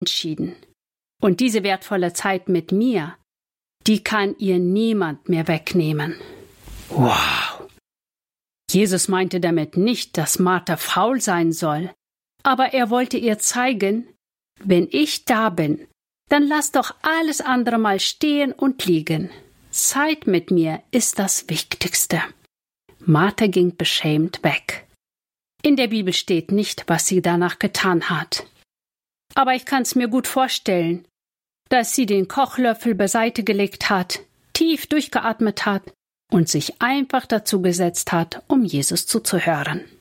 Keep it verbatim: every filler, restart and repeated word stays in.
entschieden. Und diese wertvolle Zeit mit mir, die kann ihr niemand mehr wegnehmen. Wow! Jesus meinte damit nicht, dass Martha faul sein soll, aber er wollte ihr zeigen, wenn ich da bin, dann lass doch alles andere mal stehen und liegen. Zeit mit mir ist das Wichtigste. Martha ging beschämt weg. In der Bibel steht nicht, was sie danach getan hat. Aber ich kann's mir gut vorstellen, dass sie den Kochlöffel beiseite gelegt hat, tief durchgeatmet hat und sich einfach dazu gesetzt hat, um Jesus zuzuhören.